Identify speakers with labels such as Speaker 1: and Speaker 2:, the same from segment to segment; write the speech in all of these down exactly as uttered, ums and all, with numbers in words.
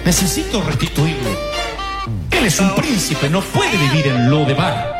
Speaker 1: Necesito restituirlo. Él es un príncipe, no puede vivir en Lodebar.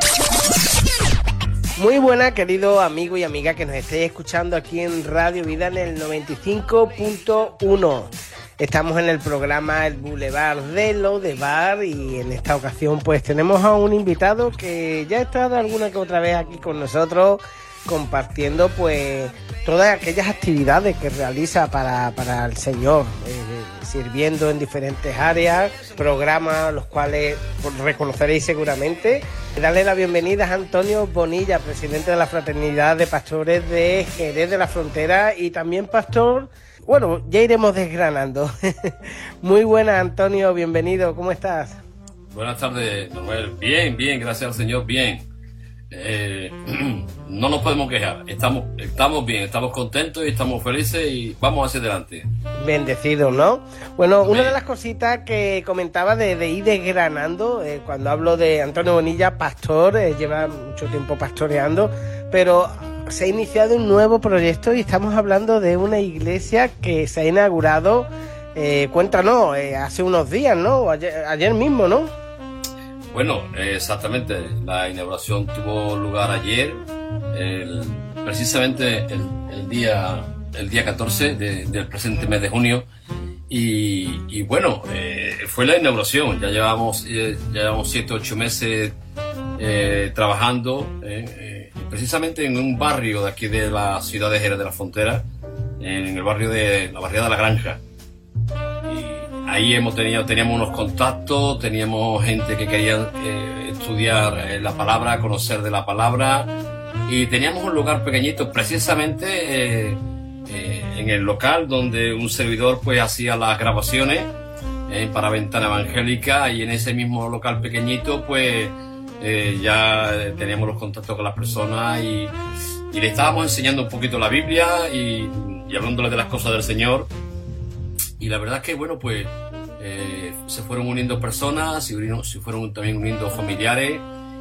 Speaker 2: Muy buena, querido amigo y amiga que nos estéis escuchando aquí en Radio Vida en el noventa y cinco punto uno. Estamos en el programa El Boulevard de Lodebar y en esta ocasión pues tenemos a un invitado que ya ha estado alguna que otra vez aquí con nosotros compartiendo pues todas aquellas actividades que realiza para, para el Señor, eh, sirviendo en diferentes áreas, programas los cuales reconoceréis seguramente. Darle la bienvenida a Antonio Bonilla, presidente de la Fraternidad de Pastores de Jerez de la Frontera y también pastor. Bueno, ya iremos desgranando. Muy buenas, Antonio, bienvenido, ¿cómo estás?
Speaker 3: Buenas tardes, Manuel. Bien, bien, gracias al Señor, bien. Eh, no nos podemos quejar, estamos, estamos bien, estamos contentos y estamos felices y vamos hacia adelante.
Speaker 2: Bendecidos, ¿no? Bueno, una de las cositas que comentaba de, de ir desgranando, eh, cuando hablo de Antonio Bonilla, pastor, eh, lleva mucho tiempo pastoreando, pero se ha iniciado un nuevo proyecto y estamos hablando de una iglesia que se ha inaugurado, eh, cuéntanos, eh, hace unos días, ¿no? Ayer, ayer mismo, ¿no?
Speaker 3: Bueno, eh, exactamente, la inauguración tuvo lugar ayer, el, precisamente el, el día el día catorce de, del presente mes de junio y, y bueno, eh, fue la inauguración, ya llevamos eh, ya llevamos siete, ocho meses eh, trabajando eh, eh, precisamente en un barrio de aquí de la ciudad de Jerez de la Frontera, en el barrio de la barriada de la Granja. Ahí hemos tenido, teníamos unos contactos, teníamos gente que quería eh, estudiar eh, la palabra, conocer de la palabra y teníamos un lugar pequeñito, precisamente eh, eh, en el local donde un servidor pues hacía las grabaciones eh, para Ventana Evangélica y en ese mismo local pequeñito pues eh, ya teníamos los contactos con las personas y, y le estábamos enseñando un poquito la Biblia y, y hablándole de las cosas del Señor. Y la verdad es que, bueno, pues eh, se fueron uniendo personas, se, unieron, se fueron también uniendo familiares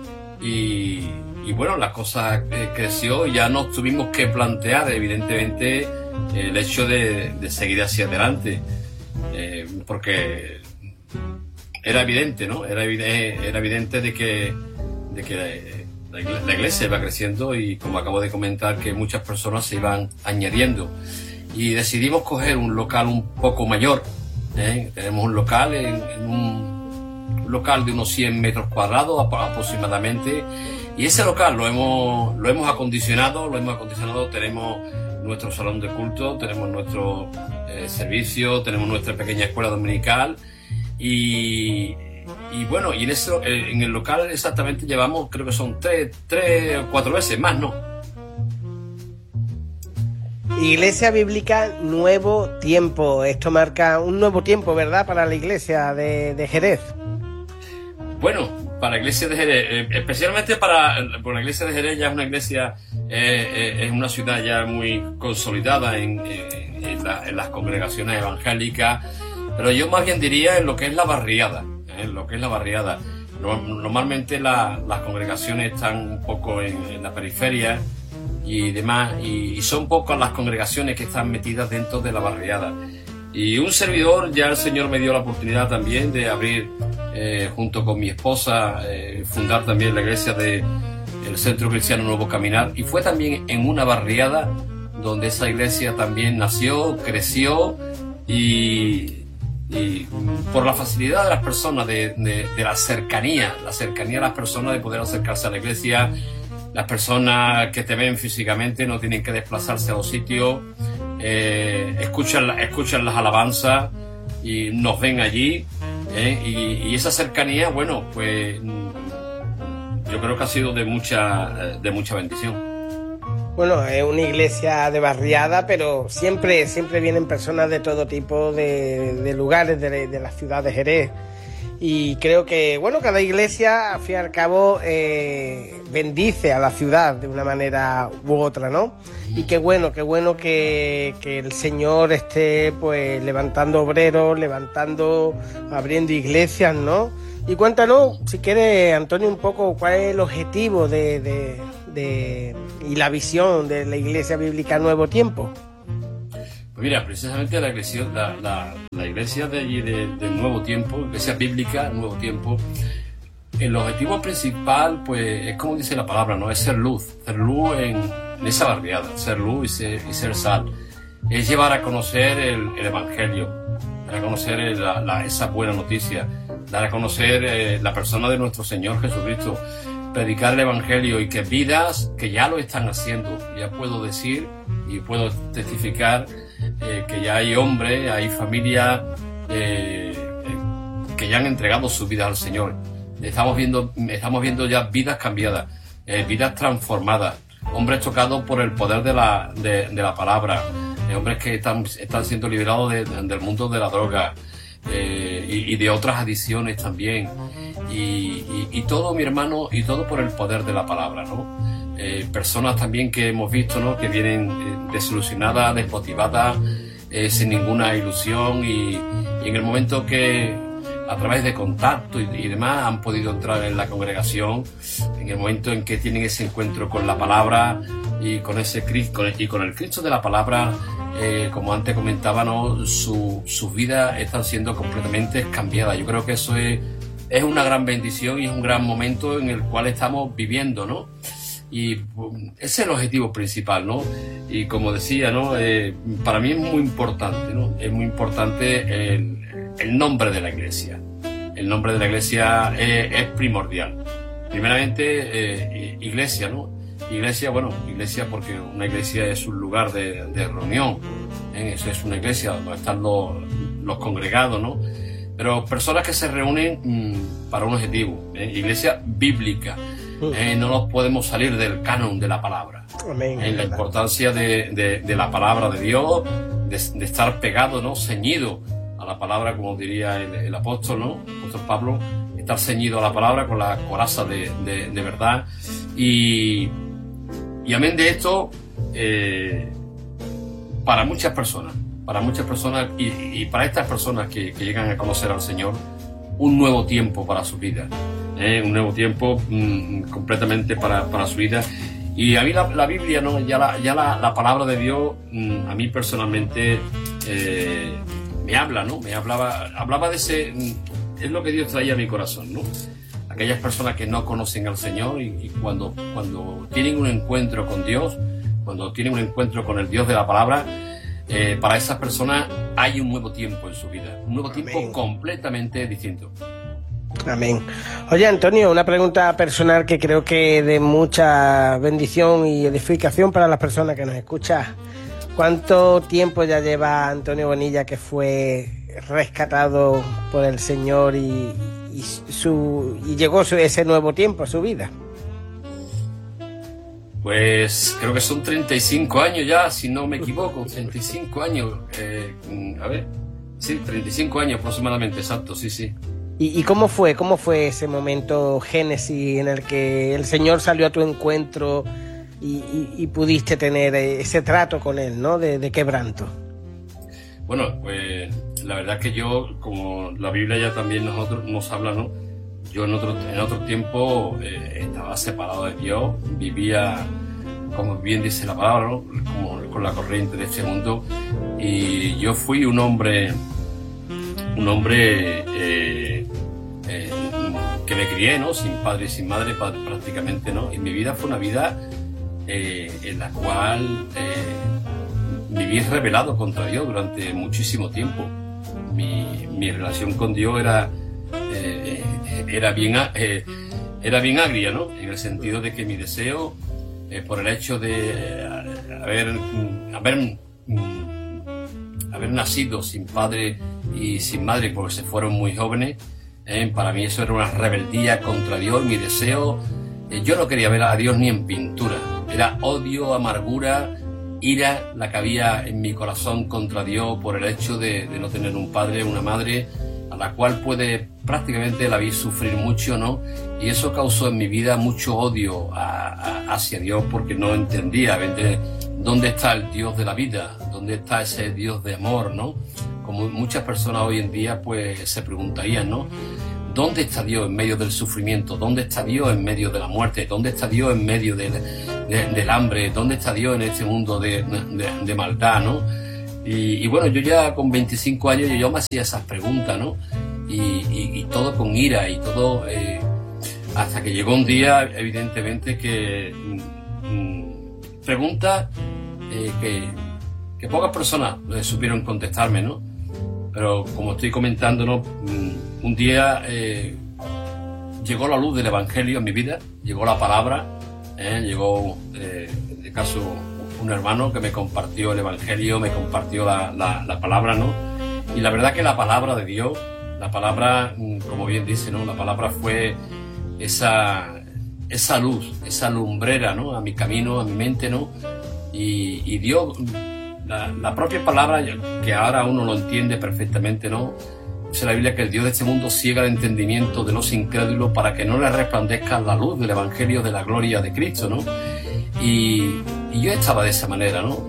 Speaker 3: y, y bueno, la cosa eh, creció y ya nos tuvimos que plantear, evidentemente, el hecho de, de seguir hacia adelante. Eh, porque era evidente, ¿no? Era, evidente, era evidente de que, de que la, la iglesia iba creciendo y, como acabo de comentar, que muchas personas se iban añadiendo. Y decidimos coger un local un poco mayor, ¿eh? Tenemos un local, en, en un, un local de unos cien metros cuadrados aproximadamente, y ese local lo hemos, lo hemos acondicionado, lo hemos acondicionado, tenemos nuestro salón de culto, tenemos nuestro eh, servicio, tenemos nuestra pequeña escuela dominical, y, y bueno, y en, ese, en el local exactamente llevamos, creo que son tres, tres o cuatro veces más, ¿no?
Speaker 2: Iglesia Bíblica Nuevo Tiempo. Esto marca un nuevo tiempo, ¿verdad?, para la iglesia de, de Jerez.
Speaker 3: Bueno, para la iglesia de Jerez, eh, especialmente para, para la iglesia de Jerez, ya es una iglesia, eh, eh, es una ciudad ya muy consolidada en, en, en, la, en las congregaciones evangélicas, pero yo más bien diría en lo que es la barriada, eh, en lo que es la barriada. Normalmente la, las congregaciones están un poco en, en la periferia y demás, y, y son pocas las congregaciones que están metidas dentro de la barriada. Y un servidor, ya el Señor me dio la oportunidad también de abrir, eh, junto con mi esposa, eh, fundar también la iglesia de el Centro Cristiano Nuevo Caminar, y fue también en una barriada donde esa iglesia también nació, creció, y, y por la facilidad de las personas, de, de, de la cercanía, la cercanía de las personas de poder acercarse a la iglesia. Las personas que te ven físicamente no tienen que desplazarse a los sitios, eh, escuchan, escuchan las alabanzas y nos ven allí, eh, y, y esa cercanía, bueno, pues yo creo que ha sido de mucha, de mucha bendición.
Speaker 2: Bueno, es una iglesia de barriada, pero siempre, siempre vienen personas de todo tipo de, de lugares de, de la ciudad de Jerez. Y creo que, bueno, cada iglesia, al fin y al cabo, eh, bendice a la ciudad de una manera u otra, ¿no? Y qué bueno, qué bueno que, que el Señor esté, pues, levantando obreros, levantando, abriendo iglesias, ¿no? Y cuéntanos, si quieres, Antonio, un poco cuál es el objetivo de, de, de y la visión de la Iglesia Bíblica Nuevo Tiempo.
Speaker 3: Pues mira, precisamente la iglesia, la, la, la iglesia de allí de, del Nuevo Tiempo, iglesia bíblica, Nuevo Tiempo, el objetivo principal, pues, es como dice la palabra, ¿no? Es ser luz, ser luz en, en esa barriada, ser luz y ser, y ser sal. Es llevar a conocer el, el Evangelio, dar a conocer la, la, esa buena noticia, dar a conocer eh, la persona de nuestro Señor Jesucristo, predicar el Evangelio y que vidas que ya lo están haciendo. Ya puedo decir y puedo testificar eh, que ya hay hombres, hay familias eh, eh, que ya han entregado su vida al Señor. Estamos viendo, estamos viendo ya vidas cambiadas, eh, vidas transformadas, hombres tocados por el poder de la, de, de la palabra, eh, hombres que están, están siendo liberados de, del mundo de la droga eh, y, y de otras adicciones también. Y, y, y todo, mi hermano, y todo por el poder de la palabra, ¿no? Eh, personas también que hemos visto, ¿no? Que vienen eh, desilusionadas, desmotivadas, eh, sin ninguna ilusión y, y en el momento que a través de contacto y, y demás han podido entrar en la congregación, en el momento en que tienen ese encuentro con la palabra y con ese Cristo y con el Cristo de la palabra, eh, como antes comentaba, ¿no? Su, sus vidas están siendo completamente cambiadas. Yo creo que eso es, es una gran bendición y es un gran momento en el cual estamos viviendo, ¿no? Y ese es el objetivo principal, ¿no? Y como decía, ¿no? Eh, para mí es muy importante, ¿no? Es muy importante el, el nombre de la iglesia. El nombre de la iglesia es, es primordial. Primeramente, eh, iglesia, ¿no? Iglesia, bueno, iglesia porque una iglesia es un lugar de, de reunión, ¿eh? Eso es una iglesia donde están los, los congregados, ¿no? Pero personas que se reúnen mmm, para un objetivo, ¿eh? Iglesia bíblica. Eh, no nos podemos salir del canon de la palabra.
Speaker 2: Amén.
Speaker 3: En la importancia de, de, de la palabra de Dios, de, de estar pegado, ¿no? Ceñido a la palabra, como diría el, el apóstol, ¿no? El apóstol Pablo, estar ceñido a la palabra con la coraza de, de, de verdad. Y, y amén de esto, eh, para muchas personas, para muchas personas y, y para estas personas que, que llegan a conocer al Señor, un nuevo tiempo para su vida. Eh, un nuevo tiempo mmm, completamente para, para su vida. Y a mí la, la Biblia, ¿no? ya, la, ya la, la palabra de Dios, mmm, a mí personalmente eh, me habla, ¿no? Me hablaba, hablaba de ese, mmm, es lo que Dios traía a mi corazón, ¿no? Aquellas personas que no conocen al Señor y, y cuando, cuando tienen un encuentro con Dios, cuando tienen un encuentro con el Dios de la palabra, eh, para esas personas hay un nuevo tiempo en su vida, un nuevo tiempo Amén. Completamente distinto.
Speaker 2: Amén. Oye, Antonio, una pregunta personal que creo que de mucha bendición y edificación para las personas que nos escuchan. ¿Cuánto tiempo ya lleva Antonio Bonilla que fue rescatado por el Señor y, y, su, y llegó su, ese nuevo tiempo a su vida?
Speaker 3: Pues creo que son treinta y cinco años ya, si no me equivoco, treinta y cinco años. Eh, a ver, sí, treinta y cinco años aproximadamente, exacto, sí, sí.
Speaker 2: ¿Y, ¿Y cómo fue? ¿Cómo fue ese momento génesis en el que el Señor salió a tu encuentro y, y, y pudiste tener ese trato con Él, ¿no? De, de quebranto.
Speaker 3: Bueno, pues la verdad es que yo, como la Biblia ya también nosotros nos habla, ¿no? Yo en otro, en otro tiempo eh, estaba separado de Dios, vivía, como bien dice la palabra, ¿no? Como con la corriente de este mundo, y yo fui un hombre, un hombre eh, eh, que me crié, ¿no? Sin padre y sin madre prácticamente, ¿no? Y mi vida fue una vida eh, en la cual eh, viví rebelado contra Dios durante muchísimo tiempo. Mi, mi relación con Dios era eh, era bien eh, era bien agria, ¿no? En el sentido de que mi deseo eh, por el hecho de eh, haber haber haber nacido sin padre y sin madre porque se fueron muy jóvenes, eh, para mí eso era una rebeldía contra Dios. Mi deseo, eh, yo no quería ver a Dios ni en pintura, era odio, amargura, ira la que había en mi corazón contra Dios por el hecho de, de no tener un padre, una madre a la cual puede prácticamente la vi sufrir mucho, ¿no? Y eso causó en mi vida mucho odio a, a, hacia Dios porque no entendía ¿verdad? Dónde está el Dios de la vida, dónde está ese Dios de amor, ¿no? Como muchas personas hoy en día pues se preguntarían, ¿no? ¿Dónde está Dios en medio del sufrimiento? ¿Dónde está Dios en medio de la muerte? ¿Dónde está Dios en medio de, de, del hambre? ¿Dónde está Dios en este mundo de, de, de maldad, ¿no? Y, y bueno, yo ya con veinticinco años yo, yo me hacía esas preguntas, ¿no? Y, y, y todo con ira y todo, eh, hasta que llegó un día, evidentemente, que mm, preguntas eh, que, que pocas personas eh, supieron contestarme, ¿no? Pero como estoy comentando, ¿no? Mm, un día eh, llegó la luz del Evangelio en mi vida, llegó la palabra, eh, llegó, eh, en este caso, un hermano que me compartió el Evangelio, me compartió la, la, la palabra, ¿no? Y la verdad que la palabra de Dios, la palabra, como bien dice, ¿no? La palabra fue esa, esa luz, esa lumbrera, ¿no? A mi camino, a mi mente, ¿no? Y, y Dios, la, la propia palabra, que ahora uno lo entiende perfectamente, ¿no? Dice la Biblia que el Dios de este mundo ciega el entendimiento de los incrédulos para que no les resplandezca la luz del Evangelio de la gloria de Cristo, ¿no? Y, y yo estaba de esa manera, ¿no?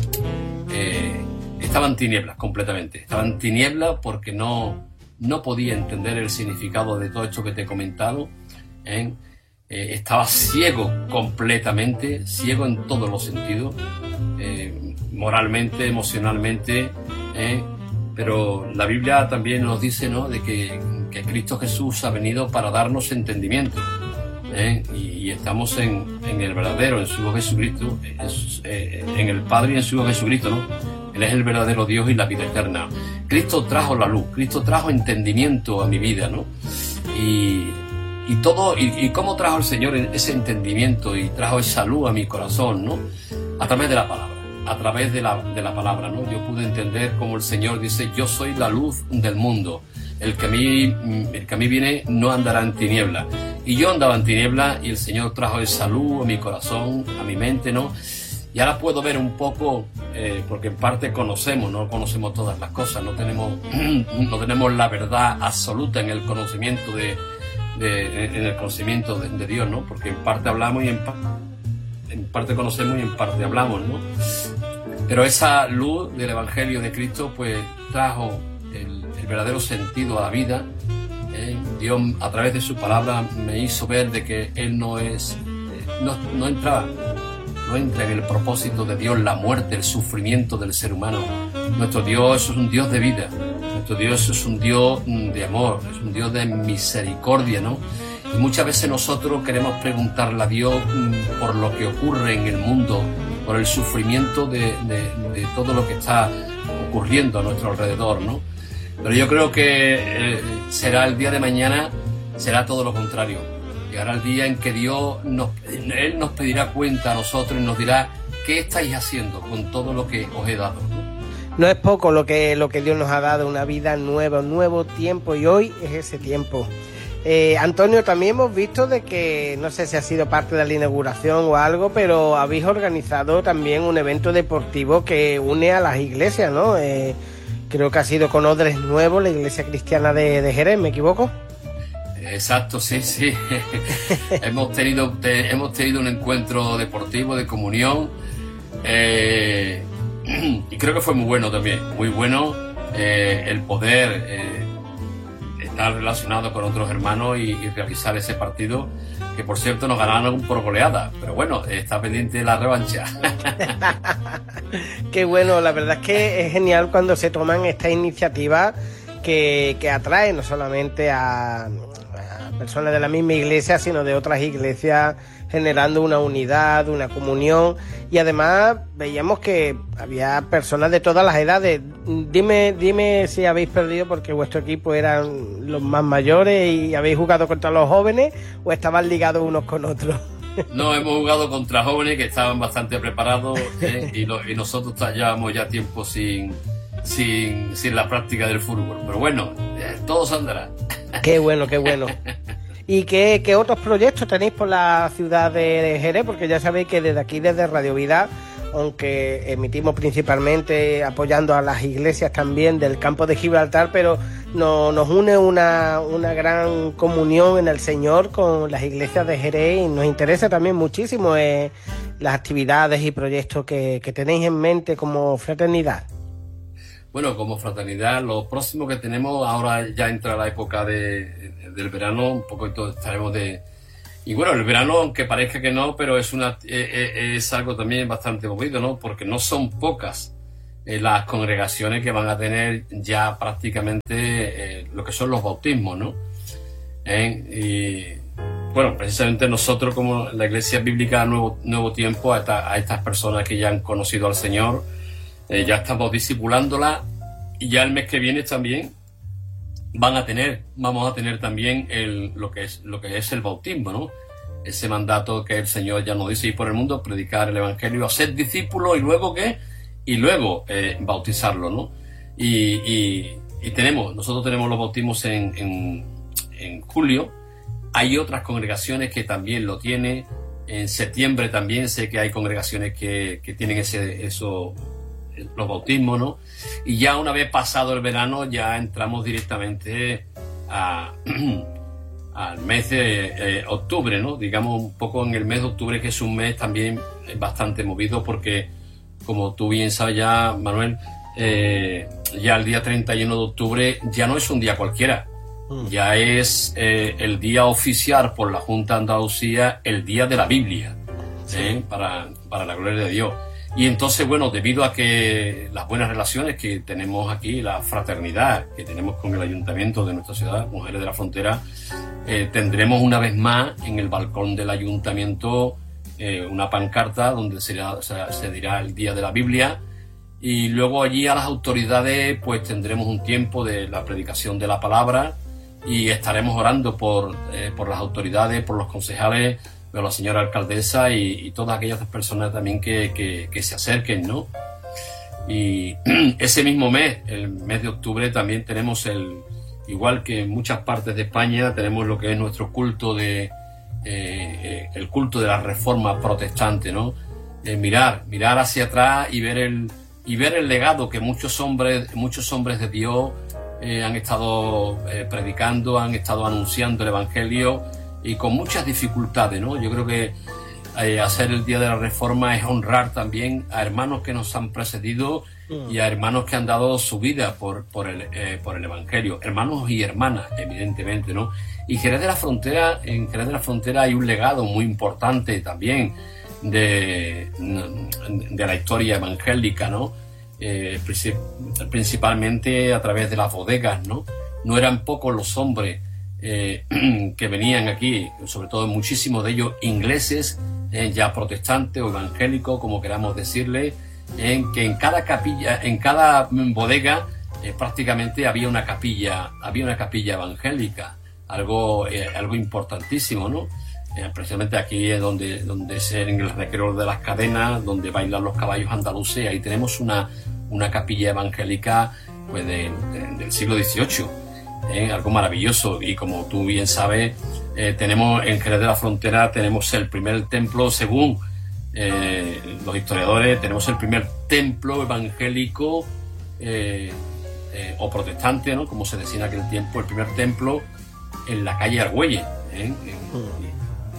Speaker 3: Eh, estaba en tinieblas completamente, estaba en tinieblas porque no, no podía entender el significado de todo esto que te he comentado, ¿eh? Eh, estaba ciego completamente, ciego en todos los sentidos, eh, moralmente, emocionalmente, ¿eh? Pero la Biblia también nos dice, ¿no? De que, que Cristo Jesús ha venido para darnos entendimiento. ¿Eh? Y, y estamos en, en el verdadero, en su Hijo Jesucristo, es, eh, en el Padre y en su Hijo Jesucristo, ¿no? Él es el verdadero Dios y la vida eterna. Cristo trajo la luz, Cristo trajo entendimiento a mi vida, ¿no? Y, y todo, y, y cómo trajo el Señor ese entendimiento y trajo esa luz a mi corazón, ¿no? A través de la palabra, a través de la, de la palabra, ¿no? Yo pude entender cómo el Señor dice, yo soy la luz del mundo. El que a mí, el que a mí viene no andará en tiniebla. Y yo andaba en tiniebla y el Señor trajo esa luz a mi corazón, a mi mente, ¿no? Y ahora puedo ver un poco, eh, porque en parte conocemos, no conocemos todas las cosas, no tenemos, no tenemos la verdad absoluta en el conocimiento de, de en el conocimiento de, de Dios, ¿no? Porque en parte hablamos y en, pa en parte conocemos y en parte hablamos, ¿no? Pero esa luz del Evangelio de Cristo, pues trajo el, el verdadero sentido a la vida. Eh, Dios a través de su palabra me hizo ver de que Él no es, eh, no, no entra, no entra en el propósito de Dios la muerte, el sufrimiento del ser humano. Nuestro Dios es un Dios de vida, nuestro Dios es un Dios de amor, es un Dios de misericordia, ¿no? Y muchas veces nosotros queremos preguntarle a Dios por lo que ocurre en el mundo, por el sufrimiento de, de, de todo lo que está ocurriendo a nuestro alrededor, ¿no? Pero yo creo que eh, será el día de mañana, será todo lo contrario. Llegará el día en que Dios nos, Él nos pedirá cuenta a nosotros y nos dirá qué estáis haciendo con todo lo que os he dado.
Speaker 2: No es poco lo que, lo que Dios nos ha dado, una vida nueva, un nuevo tiempo, y hoy es ese tiempo. Eh, Antonio, también hemos visto de que, no sé si ha sido parte de la inauguración o algo, pero habéis organizado también un evento deportivo que une a las iglesias, ¿no? Eh, creo que ha sido con Odres Nuevo, la iglesia cristiana de, de Jerez, ¿me equivoco?
Speaker 3: Exacto, sí, sí. hemos tenido te, hemos tenido un encuentro deportivo de comunión eh, y creo que fue muy bueno también, muy bueno eh, el poder eh, estar relacionado con otros hermanos y, y realizar ese partido, que por cierto nos ganaron por goleada, pero bueno, está pendiente de la revancha.
Speaker 2: Qué bueno, la verdad es que es genial cuando se toman estas iniciativas que, que atraen no solamente a, a personas de la misma iglesia, sino de otras iglesias, generando una unidad, una comunión, y además veíamos que había personas de todas las edades. Dime, dime si habéis perdido porque vuestro equipo eran los más mayores y habéis jugado contra los jóvenes, o estaban ligados unos con otros.
Speaker 3: No, hemos jugado contra jóvenes que estaban bastante preparados eh, y, lo, y nosotros llevamos ya tiempo sin, sin, sin la práctica del fútbol. Pero bueno, eh, todo saldrá.
Speaker 2: Qué bueno, qué bueno. ¿Y qué, qué otros proyectos tenéis por la ciudad de Jerez? Porque ya sabéis que desde aquí, desde Radio Vida, aunque emitimos principalmente apoyando a las iglesias también del campo de Gibraltar, pero no, nos une una, una gran comunión en el Señor con las iglesias de Jerez, y nos interesa también muchísimo eh, las actividades y proyectos que, que tenéis en mente como fraternidad.
Speaker 3: Bueno, como fraternidad, lo próximo que tenemos, ahora ya entra la época de, del verano, un poco estaremos de... Y bueno, el verano, aunque parezca que no, pero es una eh, es algo también bastante movido, ¿no? Porque no son pocas eh, las congregaciones que van a tener ya prácticamente eh, lo que son los bautismos, ¿no? Eh, y bueno, precisamente nosotros como la Iglesia Bíblica Nuevo, Nuevo Tiempo, a, esta, a estas personas que ya han conocido al Señor, eh, ya estamos discipulándolas, y ya el mes que viene también van a tener, vamos a tener también el, lo que es lo que es el bautismo, ¿no? Ese mandato que el Señor ya nos dice, ir por el mundo, predicar el Evangelio, hacer discípulos y luego qué, y luego eh, bautizarlo, ¿no? Y, y, y tenemos, nosotros tenemos los bautismos en, en, en julio. Hay otras congregaciones que también lo tienen. En septiembre también sé que hay congregaciones que, que tienen ese, eso, los bautismos, ¿no? Y ya una vez pasado el verano ya entramos directamente a, al mes de eh, octubre, ¿no? Digamos un poco en el mes de octubre, que es un mes también bastante movido porque, como tú bien sabes ya, Manuel, eh, ya el día treinta y uno de octubre ya no es un día cualquiera. Ya es eh, el día oficial por la Junta de Andalucía, el día de la Biblia, ¿eh? para, para la gloria de Dios. Y entonces, bueno, debido a que las buenas relaciones que tenemos aquí, la fraternidad que tenemos con el ayuntamiento de nuestra ciudad, Mujeres de la Frontera, eh, tendremos una vez más en el balcón del ayuntamiento eh, una pancarta donde será, se, se dirá el día de la Biblia. Y luego allí a las autoridades pues tendremos un tiempo de la predicación de la palabra, y estaremos orando por, eh, por las autoridades, por los concejales, por la señora alcaldesa y, y todas aquellas personas también que, que, que se acerquen, ¿no? Y ese mismo mes, el mes de octubre, también tenemos el, igual que en muchas partes de España, tenemos lo que es nuestro culto de, eh, eh, el culto de la Reforma protestante, ¿no? Eh, mirar, mirar hacia atrás y ver el, y ver el legado que muchos hombres, muchos hombres de Dios Eh, han estado eh, predicando, han estado anunciando el Evangelio, y con muchas dificultades, ¿no? Yo creo que eh, hacer el Día de la Reforma es honrar también a hermanos que nos han precedido mm. y a hermanos que han dado su vida por, por, el, eh, por el Evangelio, hermanos y hermanas, evidentemente, ¿no? Y Jerez de la Frontera, en Jerez de la Frontera hay un legado muy importante también de, de la historia evangélica, ¿no? Eh, principalmente a través de las bodegas, ¿no? No eran pocos los hombres eh, que venían aquí, sobre todo muchísimos de ellos ingleses, eh, ya protestantes o evangélicos, como queramos decirle, en que en cada capilla, en cada bodega eh, prácticamente había una capilla, había una capilla evangélica, algo, eh, algo importantísimo, ¿no? Eh, precisamente aquí es donde, donde es en el recreo de las cadenas, donde bailan los caballos andaluces. Ahí tenemos una, una capilla evangélica pues de, de, del siglo dieciocho, ¿eh? Algo maravilloso. Y como tú bien sabes, eh, tenemos en Jerez de la Frontera tenemos el primer templo, según eh, los historiadores, tenemos el primer templo evangélico eh, eh, o protestante, ¿no? Como se decía en aquel tiempo, el primer templo en la calle Argüelles, ¿eh? en,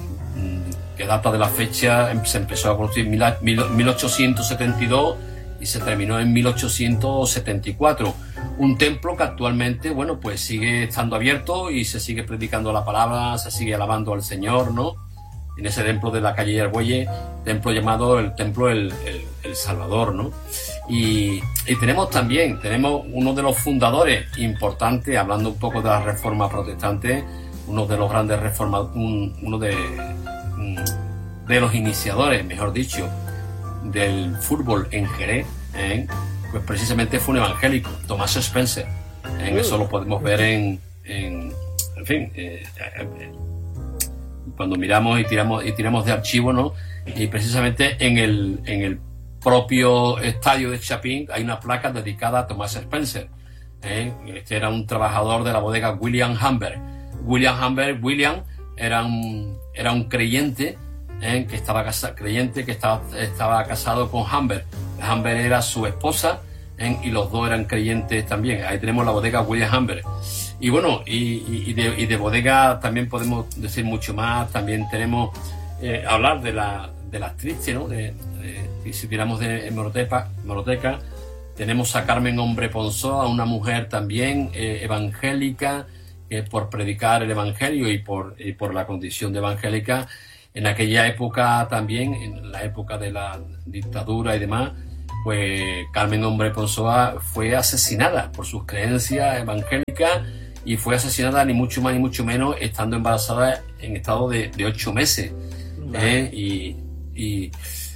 Speaker 3: que data de la fecha, se empezó a construir en mil ochocientos setenta y dos y se terminó en mil ochocientos setenta y cuatro. Un templo que actualmente, bueno, pues sigue estando abierto y se sigue predicando la palabra, se sigue alabando al Señor, ¿no? En ese templo de la calle Argüelles, templo llamado el Templo El, el, el Salvador, ¿no? Y, y tenemos también, tenemos uno de los fundadores importantes, hablando un poco de la Reforma protestante, uno de los grandes reformadores, un, uno de... de los iniciadores, mejor dicho, del fútbol en Jerez, ¿eh? Pues precisamente fue un evangélico, Thomas Spencer. ¿eh? Eso lo podemos ver en, en, en fin, eh, eh, cuando miramos y tiramos y tiramos de archivo, ¿no? Y precisamente en el, en el propio estadio de Chapin hay una placa dedicada a Thomas Spencer. ¿eh? Este era un trabajador de la bodega William Humber. William Humber, William era un, era un creyente, ¿eh? que estaba casa, creyente que estaba, estaba casado con Humber. Humber era su esposa, ¿eh? y los dos eran creyentes también. Ahí tenemos la bodega William Humber. Y bueno, y, y, de, y de bodega también podemos decir mucho más. También tenemos eh, hablar de la de las tristes, ¿no? De, de, si tiramos de hemeroteca, hemeroteca, tenemos a Carmen Hombre Ponzó, a una mujer también eh, evangélica, que por predicar el evangelio y por, y por la condición de evangélica, en aquella época también, en la época de la dictadura y demás, pues Carmen Hombre Ponzoa fue asesinada por sus creencias evangélicas y fue asesinada ni mucho más ni mucho menos estando embarazada en estado de, de ocho meses. Vale. ¿eh? Y, y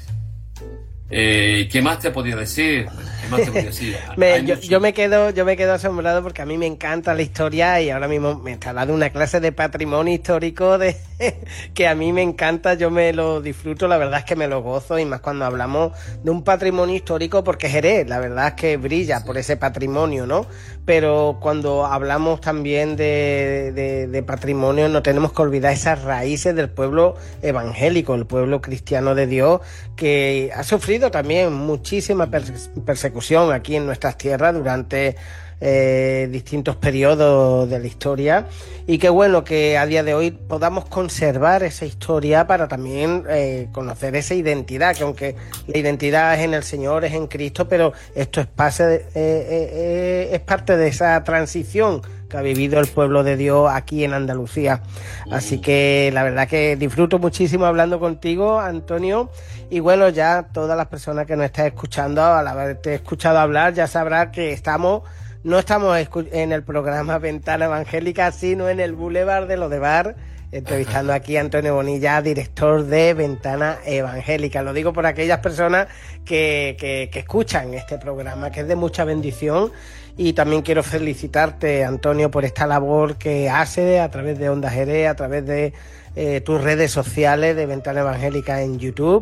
Speaker 3: eh, ¿qué más te podía decir? ¿Qué más te podía decir?
Speaker 2: me, yo, yo me quedo, yo me quedo asombrado porque a mí me encanta la historia y ahora mismo me está dando una clase de patrimonio histórico de que a mí me encanta, yo me lo disfruto, la verdad es que me lo gozo, y más cuando hablamos de un patrimonio histórico, porque Jerez, la verdad es que brilla sí. por ese patrimonio, ¿no? Pero cuando hablamos también de, de, de patrimonio, no tenemos que olvidar esas raíces del pueblo evangélico, el pueblo cristiano de Dios, que ha sufrido también muchísima perse- persecución aquí en nuestras tierras durante Eh, distintos periodos de la historia, y qué bueno que a día de hoy podamos conservar esa historia para también eh, conocer esa identidad, que aunque la identidad es en el Señor, es en Cristo, pero esto es, pase de, eh, eh, es parte de esa transición que ha vivido el pueblo de Dios aquí en Andalucía. Así que la verdad que disfruto muchísimo hablando contigo, Antonio, y bueno, ya todas las personas que nos están escuchando, al haberte escuchado hablar, ya sabrán que estamos No estamos en el programa Ventana Evangélica, sino en el Boulevard de Lodebar, entrevistando aquí a Antonio Bonilla, director de Ventana Evangélica. Lo digo por aquellas personas que, que, que escuchan este programa, que es de mucha bendición. Y también quiero felicitarte, Antonio, por esta labor que hace a través de Onda Jerez, a través de eh, tus redes sociales de Ventana Evangélica en YouTube.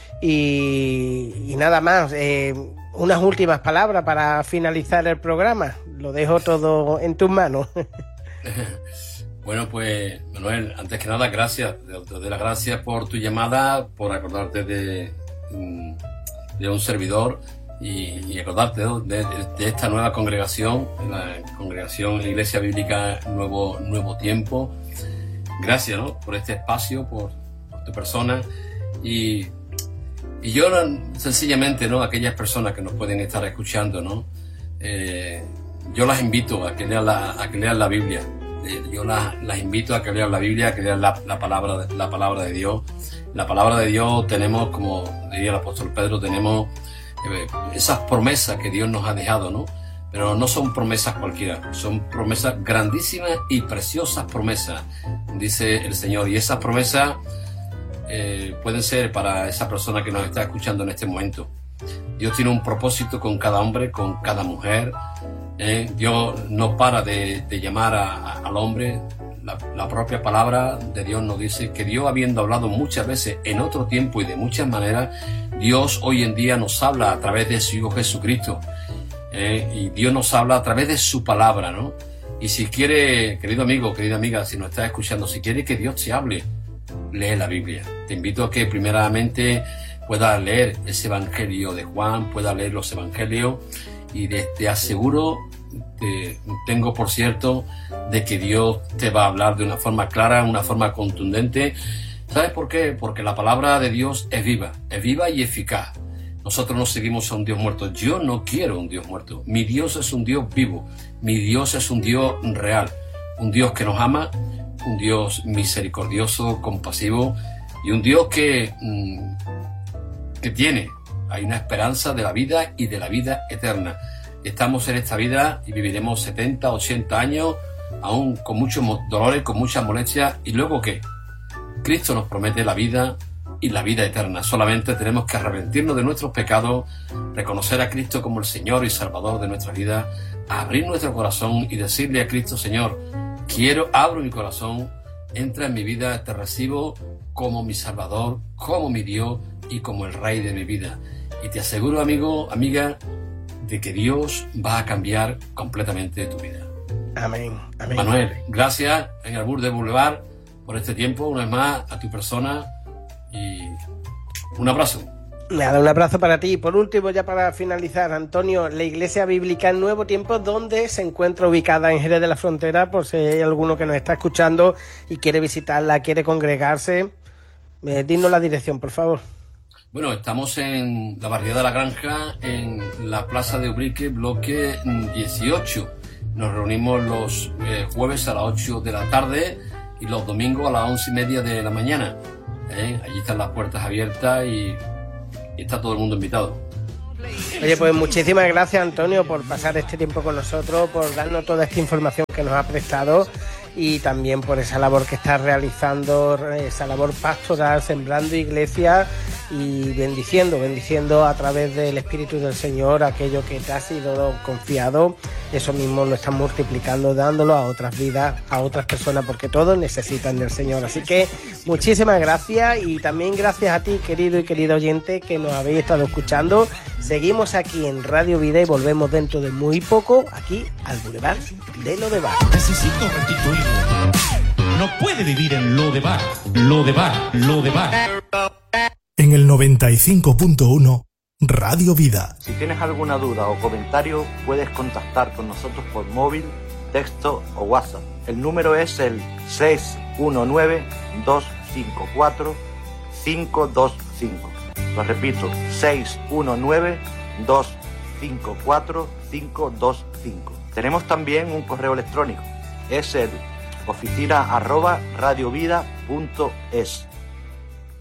Speaker 2: Y, y nada más, eh, unas últimas palabras para finalizar el programa. Lo dejo todo en tus manos.
Speaker 3: Bueno, pues, Manuel, antes que nada, gracias. Te doy las gracias por tu llamada, por acordarte de, de un servidor y, y acordarte de, de, de esta nueva congregación, la congregación, la Iglesia Bíblica Nuevo, Nuevo Tiempo. Gracias, ¿no?, por este espacio, por, por tu persona. Y Y yo, sencillamente, ¿no?, aquellas personas que nos pueden estar escuchando, ¿no?, eh, yo las invito a que lean la, a que lean la Biblia. Eh, yo las, las invito a que lean la Biblia, a que lean la, la, palabra, la palabra de Dios. La palabra de Dios tenemos, como diría el apóstol Pedro, tenemos eh, esas promesas que Dios nos ha dejado, ¿no? Pero no son promesas cualquiera, son promesas grandísimas y preciosas promesas, dice el Señor. Y esas promesas Eh, pueden ser para esa persona que nos está escuchando en este momento. Dios tiene un propósito con cada hombre, con cada mujer. Eh, Dios no para de, de llamar a, a, al hombre. La, la propia palabra de Dios nos dice que Dios, habiendo hablado muchas veces en otro tiempo y de muchas maneras, Dios hoy en día nos habla a través de su Hijo Jesucristo. Eh, y Dios nos habla a través de su palabra, ¿no? Y si quiere, querido amigo, querida amiga, si nos estás escuchando, si quiere que Dios te hable, lee la Biblia. Te invito a que primeramente puedas leer ese Evangelio de Juan, puedas leer los Evangelios, y de, te aseguro, te, tengo por cierto, de que Dios te va a hablar de una forma clara, una forma contundente. ¿Sabes por qué? Porque la palabra de Dios es viva, es viva y eficaz. Nosotros no seguimos a un Dios muerto. Yo no quiero un Dios muerto. Mi Dios es un Dios vivo. Mi Dios es un Dios real. Un Dios que nos ama, un Dios misericordioso, compasivo, y un Dios que, mmm, que tiene, hay una esperanza de la vida y de la vida eterna. Estamos en esta vida y viviremos setenta, ochenta años, aún con muchos dolores, con muchas molestias. ¿Y luego qué? Cristo nos promete la vida y la vida eterna. Solamente tenemos que arrepentirnos de nuestros pecados, reconocer a Cristo como el Señor y Salvador de nuestra vida, abrir nuestro corazón y decirle a Cristo: Señor, quiero, abro mi corazón, entra en mi vida, te recibo como mi Salvador, como mi Dios y como el Rey de mi vida. Y te aseguro, amigo, amiga, de que Dios va a cambiar completamente tu vida.
Speaker 2: Amén. Amén.
Speaker 3: Manuel, gracias en el Bur de Boulevard por este tiempo, una vez más, a tu persona, y un abrazo.
Speaker 2: Nada, un abrazo para ti. Y por último, ya para finalizar, Antonio, la Iglesia Bíblica Nuevo Tiempo, ¿dónde se encuentra ubicada en Jerez de la Frontera? Por si hay alguno que nos está escuchando y quiere visitarla, quiere congregarse, eh, dinos la dirección, por favor.
Speaker 3: Bueno, estamos en la barriada de la Granja, en la Plaza de Ubrique, bloque dieciocho. Nos reunimos los eh, jueves a las ocho de la tarde y los domingos a las once y media de la mañana. ¿Eh? Allí están las puertas abiertas y, y está todo el mundo invitado.
Speaker 2: Oye, pues muchísimas gracias, Antonio, por pasar este tiempo con nosotros, por darnos toda esta información que nos ha prestado y también por esa labor que estás realizando, esa labor pastoral, sembrando iglesias y bendiciendo, bendiciendo a través del Espíritu del Señor aquello que te ha sido confiado. Eso mismo lo estás multiplicando, dándolo a otras vidas, a otras personas, porque todos necesitan del Señor. Así que muchísimas gracias y también gracias a ti, querido y querido oyente, que nos habéis estado escuchando. Seguimos aquí en Radio Vida y volvemos dentro de muy poco aquí al Boulevard de Lodebar.
Speaker 1: Necesito restituirlo. No puede vivir en Lodebar, Lodebar, Lodebar.
Speaker 4: En el noventa y cinco punto uno Radio Vida.
Speaker 5: Si tienes alguna duda o comentario, puedes contactar con nosotros por móvil, texto o WhatsApp. El número es el seis uno nueve, dos cinco cuatro, cinco dos cinco. Lo repito, seis uno nueve, dos cinco cuatro, cinco dos cinco. Tenemos también un correo electrónico. Es el oficina arroba radiovida punto es.